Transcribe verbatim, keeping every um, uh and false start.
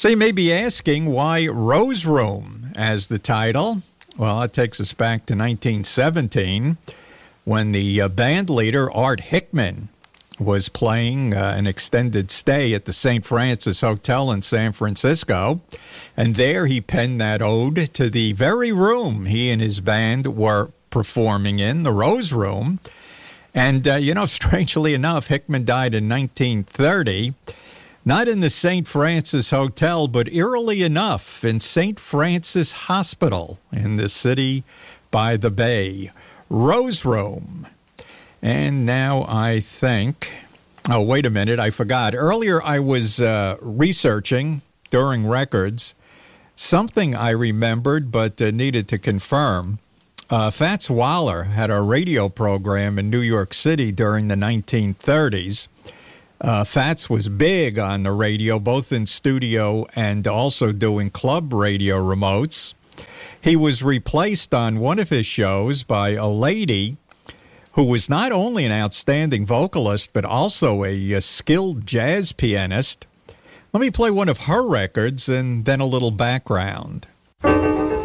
So you may be asking why Rose Room as the title. Well, that takes us back to nineteen seventeen when the uh, band leader, Art Hickman, was playing uh, an extended stay at the Saint Francis Hotel in San Francisco. And there he penned that ode to the very room he and his band were performing in, the Rose Room. And, uh, you know, strangely enough, Hickman died in nineteen thirty, not in the Saint Francis Hotel, but eerily enough in Saint Francis Hospital in the city by the bay. Rose Room. And now I think, oh, wait a minute, I forgot. Earlier I was uh, researching during records something I remembered but uh, needed to confirm. Uh, Fats Waller had a radio program in New York City during the nineteen thirties. Uh, Fats was big on the radio, both in studio and also doing club radio remotes. He was replaced on one of his shows by a lady who was not only an outstanding vocalist, but also a, a skilled jazz pianist. Let me play one of her records and then a little background.